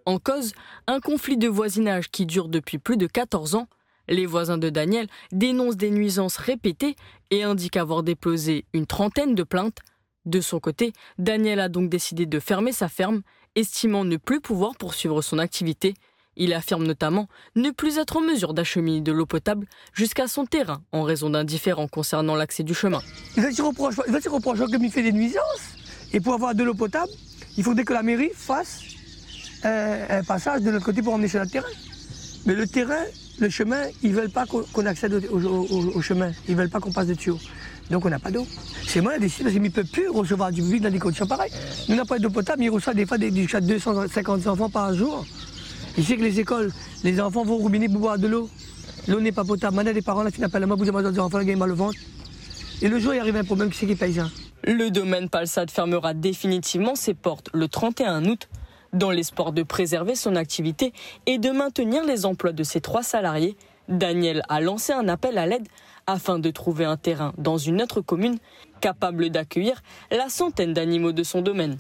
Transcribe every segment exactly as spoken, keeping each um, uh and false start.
En cause, un conflit de voisinage qui dure depuis plus de quatorze ans. Les voisins de Daniel dénoncent des nuisances répétées et indiquent avoir déposé une trentaine de plaintes. De son côté, Daniel a donc décidé de fermer sa ferme, estimant ne plus pouvoir poursuivre son activité. Il affirme notamment ne plus être en mesure d'acheminer de l'eau potable jusqu'à son terrain en raison d'un différend concernant l'accès du chemin. Il va se reprocher, il va se reprocher comme il fait des nuisances. Et pour avoir de l'eau potable, il faudrait que la mairie fasse un, un passage de l'autre côté pour emmener sur le terrain. Mais le terrain, le chemin, ils ne veulent pas qu'on accède au, au, au, au chemin. Ils ne veulent pas qu'on passe de tuyaux. Donc on n'a pas d'eau. C'est moi qui ai décidé parce qu'ils ne peuvent plus recevoir du public dans des conditions pareilles. Nous n'avons pas d'eau potable, mais ils reçoivent des fois des, jusqu'à deux cent cinquante enfants par jour. Ici que les écoles, les enfants vont au robinet pour boire de l'eau. L'eau n'est pas potable. Maintenant, les parents, là, qui n'appellent moi, vous avez des enfants, ils gagnent mal au ventre. Et le jour, il arrive un problème, qui c'est qui paye ça? Le domaine Palsade fermera définitivement ses portes le trente et un août, dans l'espoir de préserver son activité et de maintenir les emplois de ses trois salariés. Daniel a lancé un appel à l'aide afin de trouver un terrain dans une autre commune capable d'accueillir la centaine d'animaux de son domaine.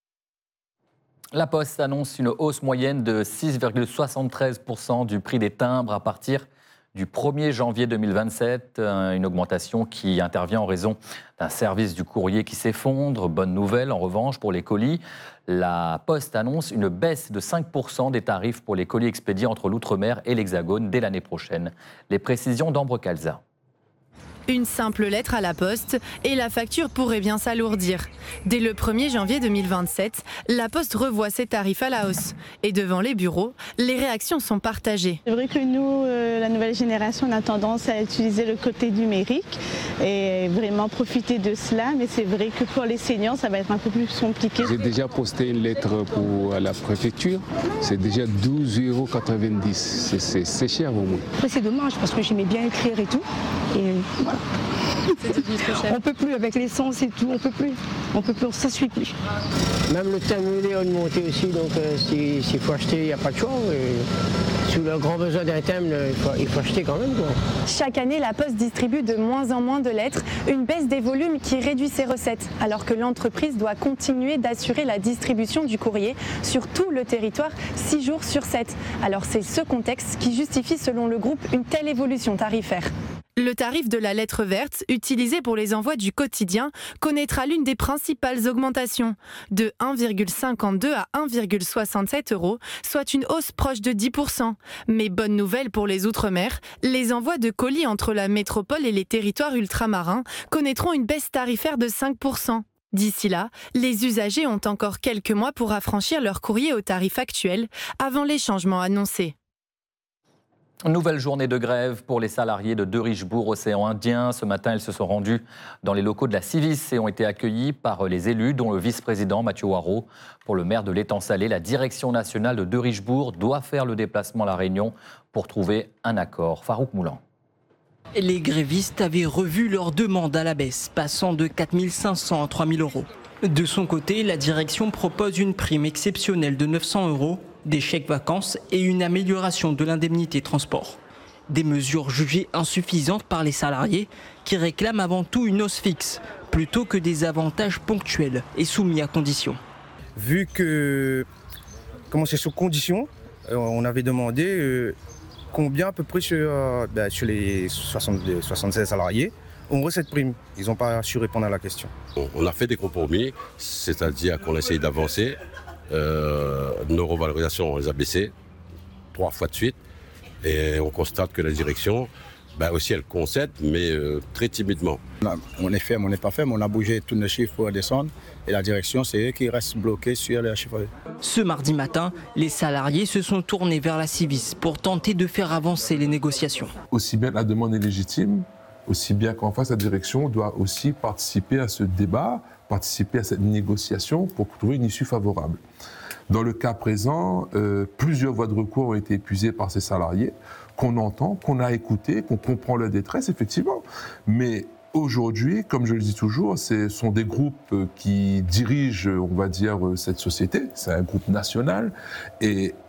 La Poste annonce une hausse moyenne de six virgule soixante-treize pour cent du prix des timbres à partir du premier janvier deux mille vingt-sept, une augmentation qui intervient en raison d'un service du courrier qui s'effondre. Bonne nouvelle en revanche pour les colis. La Poste annonce une baisse de cinq pour cent des tarifs pour les colis expédiés entre l'Outre-mer et l'Hexagone dès l'année prochaine. Les précisions d'Ambre Calza. Une simple lettre à la poste et la facture pourrait bien s'alourdir. Dès le premier janvier deux mille vingt-sept, la Poste revoit ses tarifs à la hausse. Et devant les bureaux, les réactions sont partagées. C'est vrai que nous, euh, la nouvelle génération, on a tendance à utiliser le côté numérique et vraiment profiter de cela. Mais c'est vrai que pour les seniors, ça va être un peu plus compliqué. J'ai déjà posté une lettre pour la préfecture. C'est déjà douze euros quatre-vingt-dix. C'est, c'est cher au moins. C'est dommage parce que j'aimais bien écrire et tout. Et voilà. On peut plus avec l'essence et tout, on peut plus, on peut plus, ça suit plus. Même le timbre a augmenté aussi, donc euh, s'il si faut acheter, il n'y a pas de choix. Et, sous le grand besoin d'un timbre, il faut, il faut acheter quand même, quoi. Chaque année, la Poste distribue de moins en moins de lettres, une baisse des volumes qui réduit ses recettes, alors que l'entreprise doit continuer d'assurer la distribution du courrier sur tout le territoire, six jours sur sept. Alors c'est ce contexte qui justifie, selon le groupe, une telle évolution tarifaire. Le tarif de la lettre verte, utilisé pour les envois du quotidien, connaîtra l'une des principales augmentations, de un virgule cinquante-deux à un virgule soixante-sept euros, soit une hausse proche de dix pour cent. Mais bonne nouvelle pour les Outre-mer, les envois de colis entre la métropole et les territoires ultramarins connaîtront une baisse tarifaire de cinq pour cent. D'ici là, les usagers ont encore quelques mois pour affranchir leur courrier au tarif actuel, avant les changements annoncés. Nouvelle journée de grève pour les salariés de De Richebourg, océan Indien. Ce matin, ils se sont rendus dans les locaux de la Civis et ont été accueillis par les élus, dont le vice-président Mathieu Waraud. Pour le maire de l'Étang Salé, la direction nationale de De Richebourg doit faire le déplacement à La Réunion pour trouver un accord. Farouk Moulan. Les grévistes avaient revu leur demande à la baisse, passant de quatre mille cinq cents à trois mille euros. De son côté, la direction propose une prime exceptionnelle de neuf cents euros, des chèques vacances et une amélioration de l'indemnité transport. Des mesures jugées insuffisantes par les salariés qui réclament avant tout une hausse fixe, plutôt que des avantages ponctuels et soumis à conditions. Vu que, comment c'est sous condition, euh, on avait demandé euh, combien à peu près sur, euh, ben, sur les soixante-deux, soixante-seize salariés on aurait cette prime. Ils n'ont pas su répondre à la question. On a fait des compromis, c'est-à-dire qu'on essaye d'avancer. Euh, nos revalorisations, on les a baissées trois fois de suite. Et on constate que la direction, ben aussi elle concède, mais euh, très timidement. On est ferme, on n'est pas ferme, on a bougé tous nos chiffres pour descendre. Et la direction, c'est eux qui restent bloqués sur les chiffres. Ce mardi matin, les salariés se sont tournés vers la Civis pour tenter de faire avancer les négociations. Aussi bien la demande est légitime, aussi bien qu'en face, la direction doit aussi participer à ce débat, participer à cette négociation pour trouver une issue favorable. Dans le cas présent, euh, plusieurs voies de recours ont été épuisées par ces salariés, qu'on entend, qu'on a écouté, qu'on comprend leur détresse, effectivement. Mais aujourd'hui, comme je le dis toujours, ce sont des groupes qui dirigent, on va dire, cette société. C'est un groupe national. Et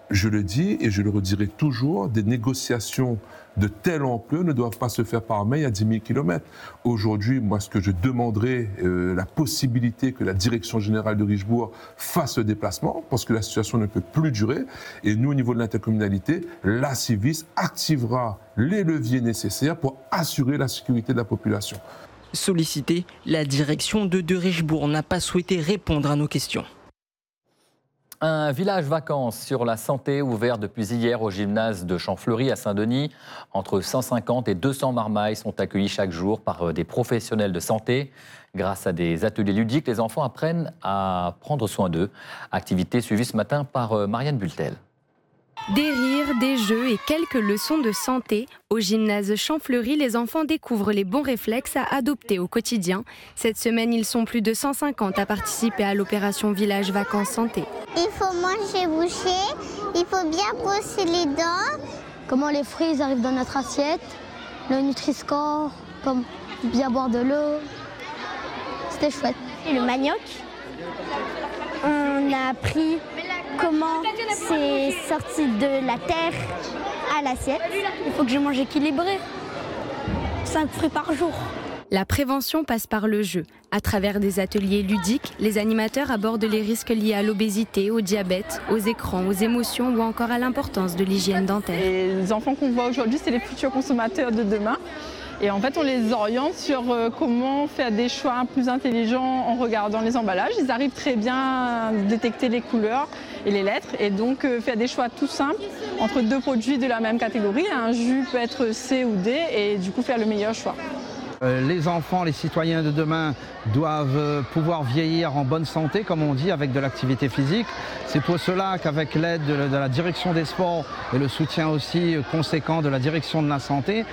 je le dis et je le redirai toujours, des négociations de telle ampleur ne doivent pas se faire par mail à dix mille kilomètres. Aujourd'hui, moi, ce que je demanderais, euh, la possibilité que la direction générale de Richebourg fasse le déplacement, parce que la situation ne peut plus durer. Et nous, au niveau de l'intercommunalité, la Civis activera les leviers nécessaires pour assurer la sécurité de la population. Sollicité, la direction de De Richebourg n'a pas souhaité répondre à nos questions. Un village vacances sur la santé ouvert depuis hier au gymnase de Champfleury à Saint-Denis. Entre cent cinquante et deux cents marmailles sont accueillis chaque jour par des professionnels de santé. Grâce à des ateliers ludiques, les enfants apprennent à prendre soin d'eux. Activité suivie ce matin par Marianne Bultel. Des rires, des jeux et quelques leçons de santé. Au gymnase Champfleury, les enfants découvrent les bons réflexes à adopter au quotidien. Cette semaine, ils sont plus de cent cinquante à participer à l'opération Village Vacances Santé. Il faut manger bouché, il faut bien brosser les dents. Comment les fruits ils arrivent dans notre assiette, le Nutri-Score, comme bien boire de l'eau. C'était chouette. Et le manioc, on a appris comment c'est sorti de la terre à l'assiette. Il faut que je mange équilibré, cinq fruits par jour. La prévention passe par le jeu. À travers des ateliers ludiques, les animateurs abordent les risques liés à l'obésité, au diabète, aux écrans, aux émotions ou encore à l'importance de l'hygiène dentaire. Et les enfants qu'on voit aujourd'hui, c'est les futurs consommateurs de demain. Et en fait, on les oriente sur comment faire des choix plus intelligents en regardant les emballages. Ils arrivent très bien à détecter les couleurs et les lettres. Et donc, faire des choix tout simples entre deux produits de la même catégorie. Un jus peut être C ou D et du coup, faire le meilleur choix. Les enfants, les citoyens de demain doivent pouvoir vieillir en bonne santé, comme on dit, avec de l'activité physique. C'est pour cela qu'avec l'aide de la direction des sports et le soutien aussi conséquent de la direction de la santé,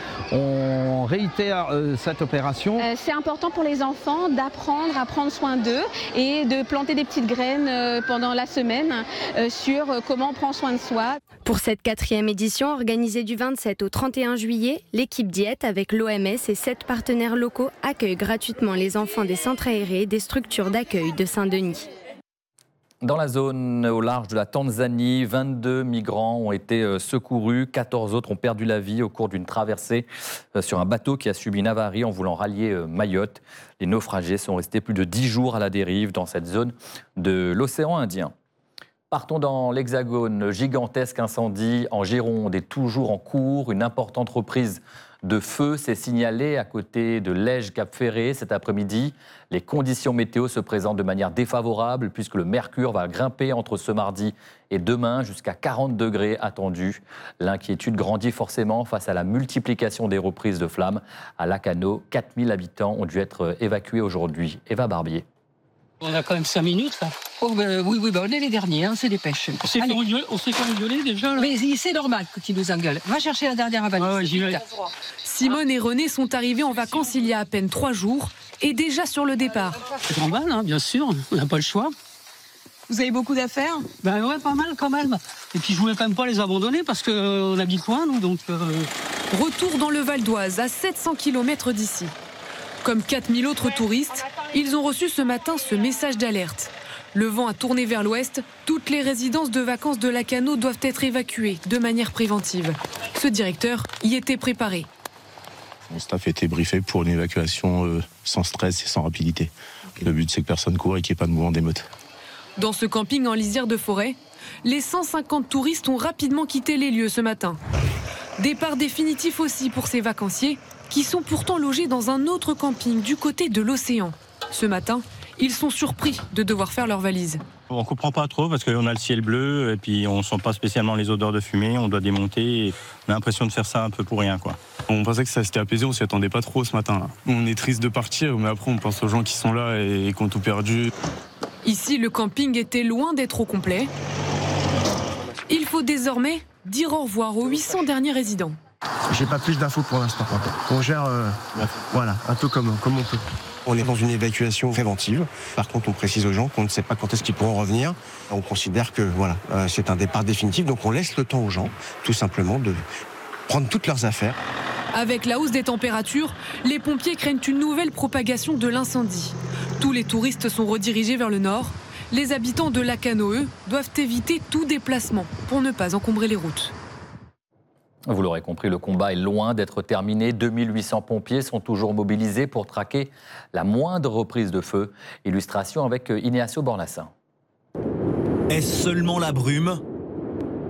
on réitère cette opération. Euh, c'est important pour les enfants d'apprendre à prendre soin d'eux et de planter des petites graines pendant la semaine sur comment on prend soin de soi. Pour cette quatrième édition, organisée du vingt-sept au trente et un juillet, l'équipe Diète avec l'O M S et sept partenaires locaux accueille gratuitement les enfants des centres aérés des structures d'accueil de Saint-Denis. Dans la zone au large de la Tanzanie, vingt-deux migrants ont été secourus, quatorze autres ont perdu la vie au cours d'une traversée sur un bateau qui a subi une avarie en voulant rallier Mayotte. Les naufragés sont restés plus de dix jours à la dérive dans cette zone de l'océan Indien. Partons dans l'Hexagone, gigantesque incendie en Gironde est toujours en cours. Une importante reprise de feu s'est signalée à côté de Lège-Cap-Ferré cet après-midi. Les conditions météo se présentent de manière défavorable puisque le mercure va grimper entre ce mardi et demain jusqu'à quarante degrés attendus. L'inquiétude grandit forcément face à la multiplication des reprises de flammes. À Lacanau, quatre mille habitants ont dû être évacués aujourd'hui. Eva Barbier. On a quand même cinq minutes, là. Oh, ben, oui, oui, ben, on est les derniers, hein, c'est des pêches. On s'est fait engueuler déjà, là. Mais c'est normal qu'ils nous engueulent. Va chercher la dernière avalise. Ah ouais, j'y vais. Simone et René sont arrivés en vacances il y a à peine trois jours et déjà sur le départ. C'est normal, hein, bien sûr, on n'a pas le choix. Vous avez beaucoup d'affaires ? Ben ouais, pas mal quand même. Et puis je voulais quand même pas les abandonner parce qu'on euh, habite loin, nous, donc... Euh... Retour dans le Val d'Oise, à sept cents kilomètres d'ici. Comme quatre mille autres touristes, ils ont reçu ce matin ce message d'alerte. Le vent a tourné vers l'ouest, toutes les résidences de vacances de Lacanau doivent être évacuées de manière préventive. Ce directeur y était préparé. Le staff a été briefé pour une évacuation euh, sans stress et sans rapidité. Le but, c'est que personne court et qu'il n'y ait pas de mouvement d'émeute. Dans ce camping en lisière de forêt, les cent cinquante touristes ont rapidement quitté les lieux ce matin. Départ définitif aussi pour ces vacanciers qui sont pourtant logés dans un autre camping du côté de l'océan. Ce matin, ils sont surpris de devoir faire leurs valises. On ne comprend pas trop parce qu'on a le ciel bleu et puis on ne sent pas spécialement les odeurs de fumée, on doit démonter et on a l'impression de faire ça un peu pour rien, quoi. On pensait que ça s'était apaisé, on ne s'y attendait pas trop ce matin. On est triste de partir, mais après on pense aux gens qui sont là et qui ont tout perdu. Ici, le camping était loin d'être au complet. Il faut désormais dire au revoir aux huit cents derniers résidents. J'ai pas plus d'infos pour l'instant. On gère euh, voilà, un peu comme, comme on peut. On est dans une évacuation préventive. Par contre, on précise aux gens qu'on ne sait pas quand est-ce qu'ils pourront revenir. On considère que voilà, euh, c'est un départ définitif. Donc on laisse le temps aux gens, tout simplement, de prendre toutes leurs affaires. Avec la hausse des températures, les pompiers craignent une nouvelle propagation de l'incendie. Tous les touristes sont redirigés vers le nord. Les habitants de Lacanau, eux, doivent éviter tout déplacement pour ne pas encombrer les routes. Vous l'aurez compris, le combat est loin d'être terminé. deux mille huit cents pompiers sont toujours mobilisés pour traquer la moindre reprise de feu. Illustration avec Ignacio Bornassin. Est-ce seulement la brume ?